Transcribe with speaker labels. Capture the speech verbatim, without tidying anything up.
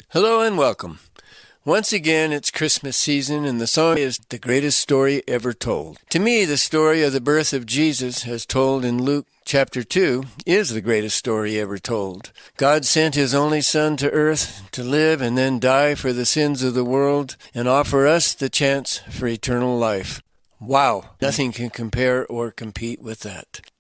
Speaker 1: Hello and welcome. Once again, it's Christmas season, and the song is The Greatest Story Ever Told. To me, the story of the birth of Jesus, as told in Luke chapter two, is the greatest story ever told. God sent his only Son to earth to live and then die for the sins of the world and offer us the chance for eternal life. Wow, nothing can compare or compete with that.